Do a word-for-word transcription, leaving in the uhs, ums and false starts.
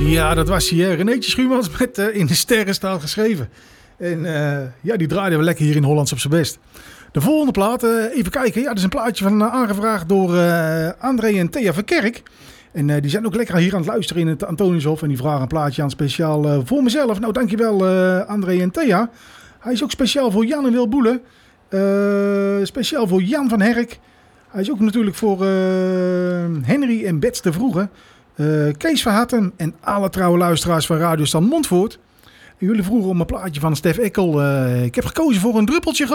Ja, dat was hij, hè? Renéetje Schuurmans met uh, In de Sterrenstaal geschreven. En uh, ja, die draaiden we lekker hier in Hollands op zijn best. De volgende plaat, uh, even kijken. Ja, dat is een plaatje van, uh, aangevraagd door uh, André en Thea van Kerk. En uh, die zijn ook lekker hier aan het luisteren in het Antoniushof. En die vragen een plaatje aan speciaal uh, voor mezelf. Nou, dankjewel uh, André en Thea. Hij is ook speciaal voor Jan en Wil Boelen. Uh, speciaal voor Jan van Herk. Hij is ook natuurlijk voor uh, Henry en Bets de Vroege. Uh, Kees Verhatten en alle trouwe luisteraars van Radio Stand Montfoort. En jullie vroegen om een plaatje van Stef Eckel. Uh, ik heb gekozen voor een druppeltje